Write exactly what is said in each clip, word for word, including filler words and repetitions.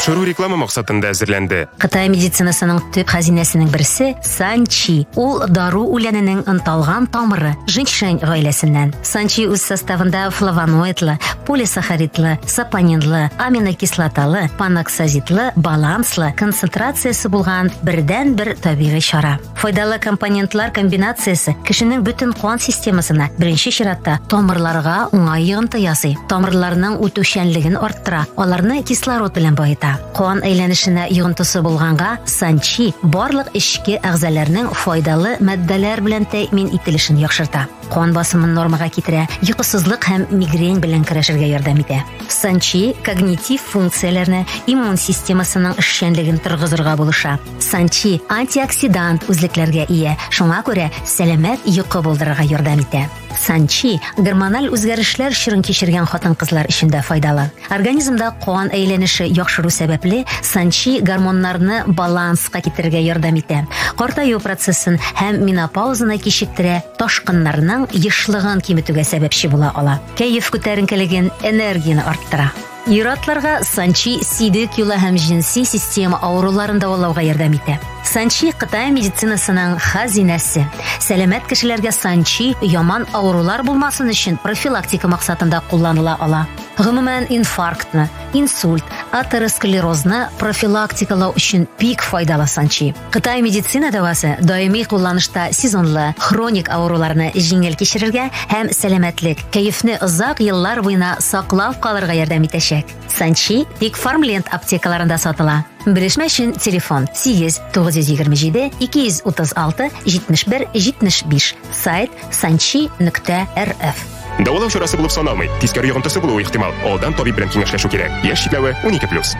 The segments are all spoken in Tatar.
тапшыру реклама максатында әзерләнде. Кытай медицинасының төп хәзинәсенең берсе Санчи. Ул дару үләненең ынталган тамыры, женьшень гаиләсеннән. Санчи үз составында флавоноидлы, полисахаридлы, сапонинлы, аминокислоталы, паноксазитлы, баланслы концентрациясе булган бердән-бер табигый чара. Файдалы компонентлар комбинациясе кешенең бөтен кан системасына беренче чиратта тамырларга уңай йогынты ясый. Тамырларның үтүчәнлеген арттыра, аларны кислород белән баета. Кан әйләнешенә йогынтысы булганга, Санчи барлык эчке әгъзаларның файдалы матдәләр белән тәэмин ителешен яхшырта. Кан басымын нормага китерә, йокысызлык һәм мигрень белән көрәшергә ярдәм итә. Санчи когнитив функцияләрне, иммун системасының эшчәнлеген торгызырга булыша. Санчи антиоксидант үзлекләргә ия, шуңа күрә сәламәт йокы булдырырга ярдәм итә. Санчи гормональ үзгәрешләр чорын кичергән хатын-кызлар өчен дә файдалы. Организмда кан әйләнеше яхшыру сәбәпле Санчи гормоннарны баланска китерергә ярдәм итә. Картаю процессын һәм менопаузаны кичектерә, ташкыннарның ешлыгын киметүгә сәбәпче була ала. Кәеф күтәренкелеген, энергияны арттыра. Юратларга Санчи сидек юлы һәм jinsi система авыруларын дәвалауга ярдәм итә. Санчи Кытай медицинасының хәзинәсе. Сәламәт кешеләргә Санчи яман авырулар булмасын өчен профилактика максатында кулланыла ала. Гомумән инфарктны, инсульт, атеросклерозны профилактикалау өчен бик файдалы Санчи. Кытай медицина дәвасы даими кулланышта сезонлы, хроник авыруларны җиңел кичерергә һәм сәламәтлек, кәефне озак еллар буена саклап калырга ярдәм итәчәк. Санчи тик Farmland аптекаларында сатыла. Белешмә өчен телефон сигез тугыз йөз егерме җиде ике йөз утыз алты җитмеш бер җитмеш биш, сайт санчи нөкта эр эф. Дәвалау чарасы булып саналмый, тискәре йогынтысы булуы ихтимал. Алдан табиб белән киңәшләшү кирәк. Яшь чикләве унике плюс.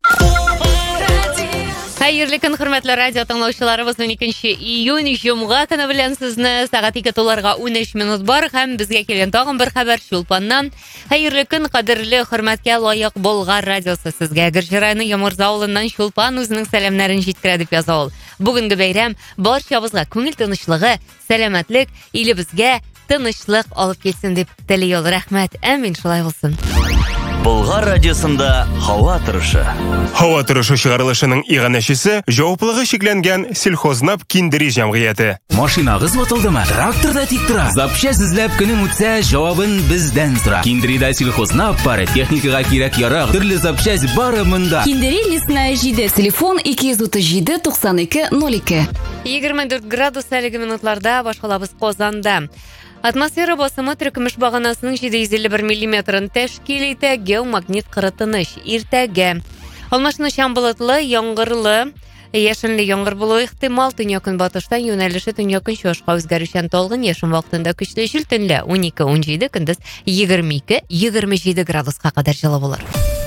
Хәерле көн, хөрмәтле радио тыңлаучыларыбыз, уникенче июнь җомга көне белән сезне сәгать ике туларга унөч минут бар һәм безгә килгән тагын бер хәбәр Чулпаннан. Хәерле көн, кадерле хөрмәткә лаек Болгар радиосы сезгә. Гөрҗи районы Ямырза авылыннан Чулпан үзенең сәламнәрен җиткерә дип яза ул. Бүгенге бәйрәм барчабызга күңел тынычлыгы, сәламәтлек, илебезгә тынычлык алып килсен дип теләй ул. Рәхмәт. Әмин, шулай булсын. Болгар радиосында һава торышы. Һава торышы чыгарылышының иганәчесе җаваплыгы шикләнгән сельхознап киндери җәмгыяте. Машинагыз ватылдымы? Тракторда тик тора. Запчасть эзләп көнең үтсә, җавабын бездән сора. Киндерида сельхознап бары, техникага кирәк ярак, төрле запчасть бары монда. Киндери лесная җиде, телефон ике йөз утыз җиде туксан ике ноль ике. егерме дүрт градус әлеге минутларда башкалабыз Казанда. Атмосфера басымы төркемеш баганасының җиде йөз илле бер миллиметрын тәшкил итә, геомагнит кырытыныч. Иртәгә алмашны чам болытлы, яңгырлы, яшенле яңгыр булуы ихтимал. Төньяк-көнбатыштан юнәлеше төньяк-көнчыгышка үзгәрүчән талгын, яшен вакытында көчле җил, төнлә унике унҗиде, көндез егерме ике егерме җиде градуска кадәр җылы булыр.